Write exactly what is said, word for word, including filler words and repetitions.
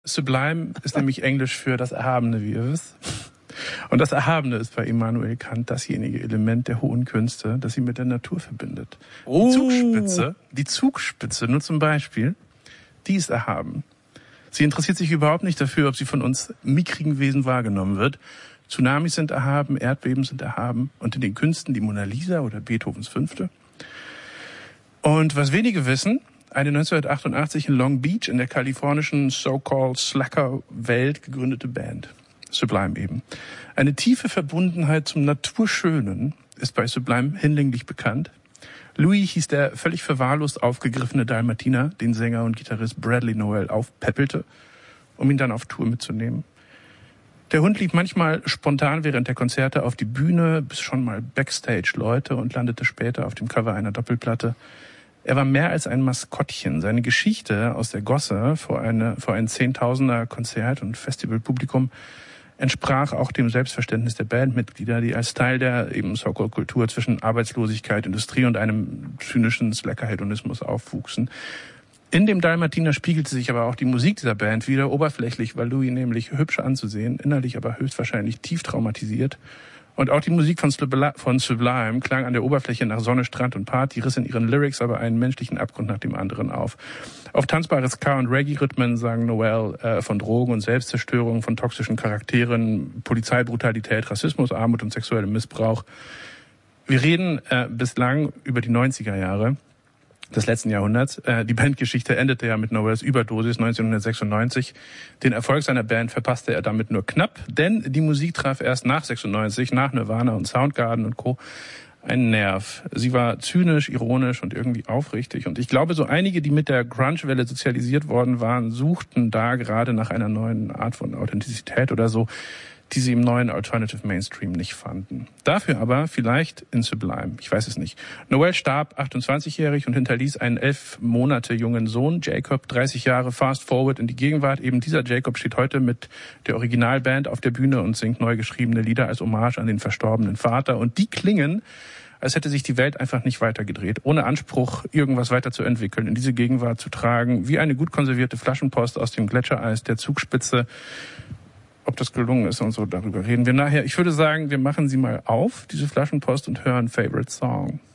Sublime ist nämlich Englisch für das Erhabene, wie ihr wisst. Und das Erhabene ist bei Immanuel Kant dasjenige Element der hohen Künste, das sie mit der Natur verbindet. Oh. Die Zugspitze, die Zugspitze, nur zum Beispiel, die ist erhaben. Sie interessiert sich überhaupt nicht dafür, ob sie von uns mickrigen Wesen wahrgenommen wird. Tsunamis sind erhaben, Erdbeben sind erhaben und in den Künsten die Mona Lisa oder Beethovens Fünfte. Und was wenige wissen, eine neunzehnhundertachtundachtzig in Long Beach in der kalifornischen so-called Slacker-Welt gegründete Band. Sublime eben. Eine tiefe Verbundenheit zum Naturschönen ist bei Sublime hinlänglich bekannt. Louis hieß der völlig verwahrlost aufgegriffene Dalmatiner, den Sänger und Gitarrist Bradley Nowell aufpeppelte, um ihn dann auf Tour mitzunehmen. Der Hund lief manchmal spontan während der Konzerte auf die Bühne, bis schon mal Backstage-Leute und landete später auf dem Cover einer Doppelplatte. Er war mehr als ein Maskottchen. Seine Geschichte aus der Gosse vor, eine, vor ein Zehntausender Konzert- und Festivalpublikum entsprach auch dem Selbstverständnis der Bandmitglieder, die als Teil der eben So-Called-Kultur zwischen Arbeitslosigkeit, Industrie und einem zynischen Slacker-Hedonismus aufwuchsen. In dem Dalmatiner spiegelte sich aber auch die Musik dieser Band wieder. Oberflächlich war Louis nämlich hübsch anzusehen, innerlich aber höchstwahrscheinlich tief traumatisiert. Und auch die Musik von Sublime klang an der Oberfläche nach Sonne, Strand und Party, riss in ihren Lyrics aber einen menschlichen Abgrund nach dem anderen auf. Auf tanzbare Ska- und Reggae-Rhythmen sang Nowell äh, von Drogen und Selbstzerstörung, von toxischen Charakteren, Polizeibrutalität, Rassismus, Armut und sexuellem Missbrauch. Wir reden äh, bislang über die neunziger Jahre des letzten Jahrhunderts. Äh, die Bandgeschichte endete ja mit Nowells Überdosis neunzehnhundertsechsundneunzig. Den Erfolg seiner Band verpasste er damit nur knapp, denn die Musik traf erst nach sechsundneunzig, nach Nirvana und Soundgarden und Co. einen Nerv. Sie war zynisch, ironisch und irgendwie aufrichtig. Und ich glaube, so einige, die mit der Grunge-Welle sozialisiert worden waren, suchten da gerade nach einer neuen Art von Authentizität oder so, die sie im neuen Alternative Mainstream nicht fanden. Dafür aber vielleicht in Sublime. Ich weiß es nicht. Nowell starb achtundzwanzigjährig und hinterließ einen elf Monate jungen Sohn, Jacob, dreißig Jahre fast forward in die Gegenwart. Eben dieser Jacob steht heute mit der Originalband auf der Bühne und singt neu geschriebene Lieder als Hommage an den verstorbenen Vater. Und die klingen, als hätte sich die Welt einfach nicht weitergedreht, ohne Anspruch, irgendwas weiterzuentwickeln, in diese Gegenwart zu tragen, wie eine gut konservierte Flaschenpost aus dem Gletschereis der Zugspitze. Ob das gelungen ist und so, darüber reden wir nachher. Ich würde sagen, wir machen sie mal auf, diese Flaschenpost, und hören Favorite Song.